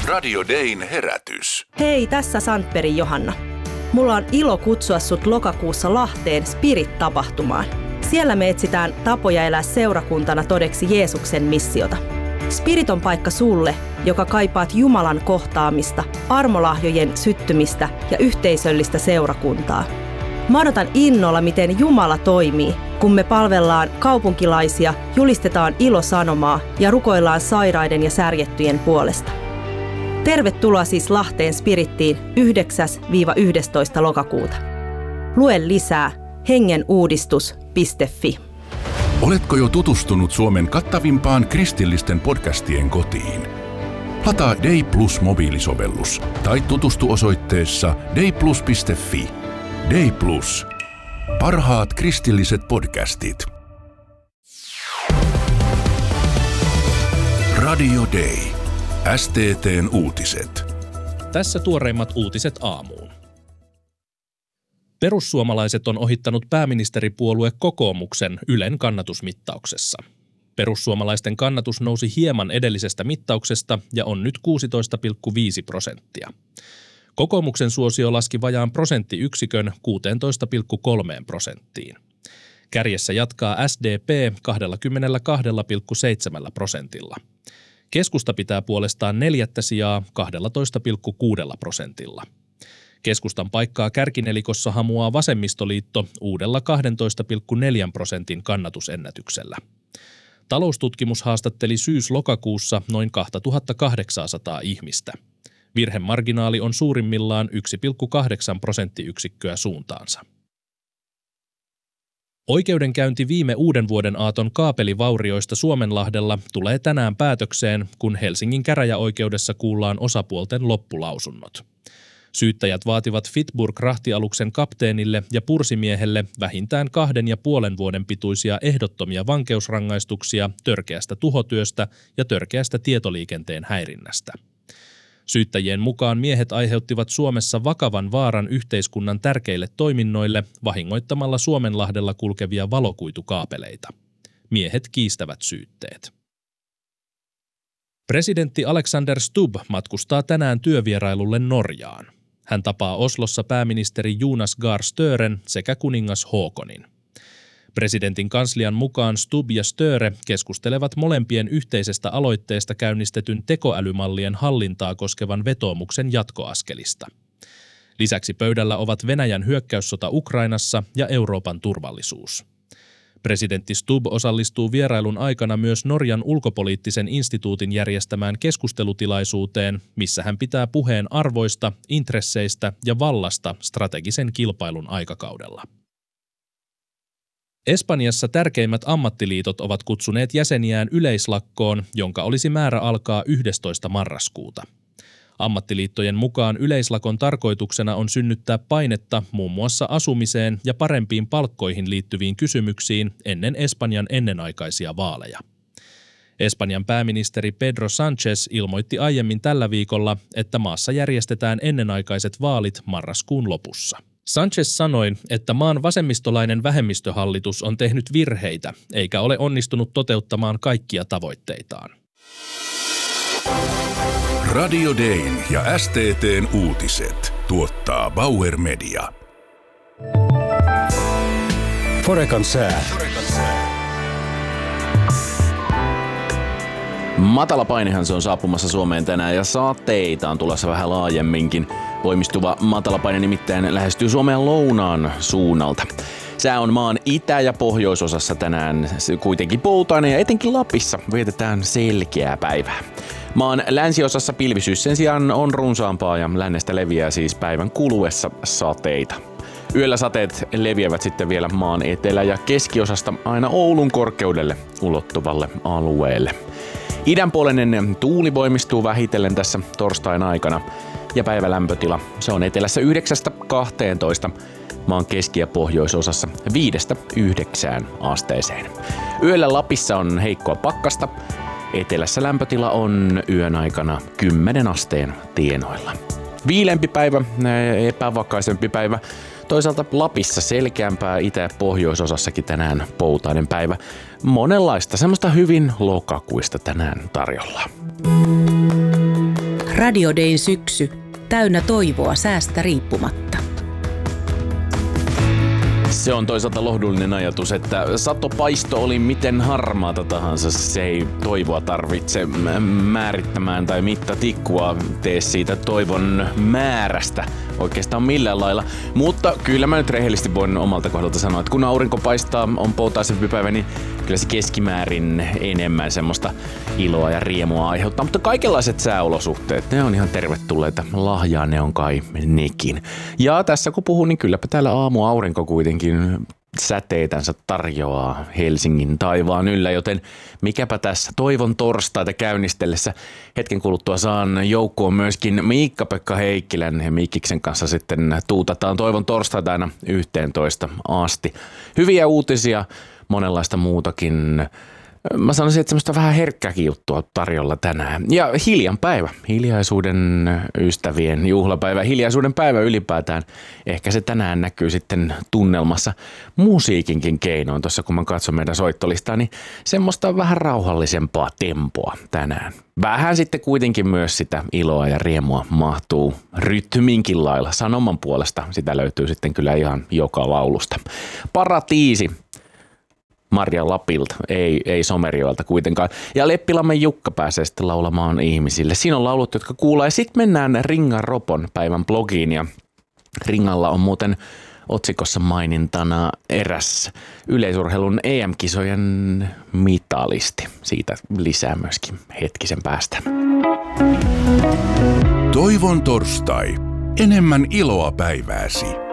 Radio Dayn herätys. Hei, tässä Sandbergin Johanna. Mulla on ilo kutsua sut lokakuussa Lahteen Spirit-tapahtumaan. Siellä me etsitään tapoja elää seurakuntana todeksi Jeesuksen missiota. Spirit on paikka sulle, joka kaipaat Jumalan kohtaamista, armolahjojen syttymistä ja yhteisöllistä seurakuntaa. Mä odotan innolla, miten Jumala toimii, kun me palvellaan kaupunkilaisia, julistetaan ilosanomaa ja rukoillaan sairaiden ja särjettyjen puolesta. Tervetuloa siis Lahteen Spirittiin 9-11. lokakuuta. Lue lisää hengenuudistus.fi. Oletko jo tutustunut Suomen kattavimpaan kristillisten podcastien kotiin? Lataa Day Plus -mobiilisovellus tai tutustu osoitteessa dayplus.fi. Day Plus. Parhaat kristilliset podcastit. Radio Day. STT:n uutiset. Tässä tuoreimmat uutiset aamuun. Perussuomalaiset on ohittanut pääministeripuolue kokoomuksen Ylen kannatusmittauksessa. Perussuomalaisten kannatus nousi hieman edellisestä mittauksesta ja on nyt 16,5%. Kokoomuksen suosio laski vajaan prosenttiyksikön 16,3%. Kärjessä jatkaa SDP 22,7%. Keskusta pitää puolestaan 4. sijaa 12,6%. Keskustan paikkaa kärkinelikossa hamuaa vasemmistoliitto uudella 12,4% kannatusennätyksellä. Taloustutkimus haastatteli syys-lokakuussa noin 2800 ihmistä. Virhemarginaali on suurimmillaan 1,8 prosenttiyksikköä suuntaansa. Oikeudenkäynti viime uudenvuoden aaton kaapelivaurioista Suomenlahdella tulee tänään päätökseen, kun Helsingin käräjäoikeudessa kuullaan osapuolten loppulausunnot. Syyttäjät vaativat Fitburg-rahtialuksen kapteenille ja pursimiehelle vähintään 2,5 vuoden pituisia ehdottomia vankeusrangaistuksia törkeästä tuhotyöstä ja törkeästä tietoliikenteen häirinnästä. Syyttäjien mukaan miehet aiheuttivat Suomessa vakavan vaaran yhteiskunnan tärkeille toiminnoille vahingoittamalla Suomenlahdella kulkevia valokuitukaapeleita. Miehet kiistävät syytteet. Presidentti Alexander Stubb matkustaa tänään työvierailulle Norjaan. Hän tapaa Oslossa pääministeri Jonas Gahr Støren sekä kuningas Haakonin. Presidentin kanslian mukaan Stubb ja Støre keskustelevat molempien yhteisestä aloitteesta käynnistetyn tekoälymallien hallintaa koskevan vetoomuksen jatkoaskelista. Lisäksi pöydällä ovat Venäjän hyökkäyssota Ukrainassa ja Euroopan turvallisuus. Presidentti Stubb osallistuu vierailun aikana myös Norjan ulkopoliittisen instituutin järjestämään keskustelutilaisuuteen, missä hän pitää puheen arvoista, intresseistä ja vallasta strategisen kilpailun aikakaudella. Espanjassa tärkeimmät ammattiliitot ovat kutsuneet jäseniään yleislakkoon, jonka olisi määrä alkaa 11. marraskuuta. Ammattiliittojen mukaan yleislakon tarkoituksena on synnyttää painetta muun muassa asumiseen ja parempiin palkkoihin liittyviin kysymyksiin ennen Espanjan ennenaikaisia vaaleja. Espanjan pääministeri Pedro Sánchez ilmoitti aiemmin tällä viikolla, että maassa järjestetään ennenaikaiset vaalit marraskuun lopussa. Sánchez sanoi, että maan vasemmistolainen vähemmistöhallitus on tehnyt virheitä eikä ole onnistunut toteuttamaan kaikkia tavoitteitaan. Radio Dayn ja STT:n uutiset tuottaa Bauer Media. Forecan sää. Matalapainehan se on saapumassa Suomeen tänään ja sateita on tulossa vähän laajemminkin. Voimistuva matalapaine nimittäin lähestyy Suomen lounaan suunnalta. Sää on maan itä- ja pohjoisosassa tänään kuitenkin poutainen ja etenkin Lapissa vietetään selkeää päivää. Maan länsiosassa pilvisyys sen sijaan on runsaampaa ja lännestä leviää siis päivän kuluessa sateita. Yöllä sateet leviävät sitten vielä maan etelä- ja keskiosasta aina Oulun korkeudelle ulottuvalle alueelle. Idänpuoleinen tuuli voimistuu vähitellen tässä torstain aikana ja päivälämpötila se on etelässä 9-12, maan keski- ja pohjoisosassa 5-9 asteeseen. Yöllä Lapissa on heikkoa pakkasta, etelässä lämpötila on yön aikana 10 asteen tienoilla. Viileämpi päivä, epävakaisempi päivä. Toisaalta Lapissa selkeämpää itä- ja pohjoisosassakin tänään poutainen päivä. Monenlaista semmoista hyvin lokakuista tänään tarjolla. Radio Dayn syksy, täynnä toivoa säästä riippumatta. Se on toisaalta lohdullinen ajatus, että satopaisto oli miten harmaata tahansa. Se ei toivoa tarvitse määrittämään tai mittatikkua tee siitä toivon määrästä oikeastaan millään lailla. Mutta kyllä mä nyt rehellisesti voin omalta kohdalta sanoa, että kun aurinko paistaa, on poutaisempi päivä, niin kyllä se keskimäärin enemmän semmoista iloa ja riemua aiheuttaa. Mutta kaikenlaiset sääolosuhteet, ne on ihan tervetulleita. Lahjaa ne on kai nekin. Ja tässä kun puhun, niin kylläpä täällä aamuaurinko kuitenkin säteitänsä tarjoaa Helsingin taivaan yllä, joten mikäpä tässä toivon torstaita käynnistellessä hetken kuluttua saan joukkoon myöskin Miikka-Pekka Heikkilän ja Mikkiksen kanssa sitten tuutataan toivon torstaita aina 11 asti. Hyviä uutisia, monenlaista muutakin. Mä sanoisin, että semmoista vähän herkkääkin juttua tarjolla tänään. Ja hiljan päivä, hiljaisuuden ystävien juhlapäivä, hiljaisuuden päivä ylipäätään. Ehkä se tänään näkyy sitten tunnelmassa musiikinkin keinoin. Tuossa kun mä katson meidän soittolistaa, niin semmoista vähän rauhallisempaa tempoa tänään. Vähän sitten kuitenkin myös sitä iloa ja riemua mahtuu rytminkin lailla. Sanoman puolesta sitä löytyy sitten kyllä ihan joka laulusta. Paratiisi. Marja Lapilta, ei Somerjoelta kuitenkaan. Ja Leppilammen Jukka pääsee sitten laulamaan ihmisille. Siinä on laulut, jotka kuuluu. Ja sitten mennään Ringan Ropon päivän blogiin. Ja Ringalla on muuten otsikossa mainintana eräs yleisurheilun EM-kisojen mitalisti. Siitä lisää myöskin hetkisen päästä. Toivon torstai. Enemmän iloa päivääsi.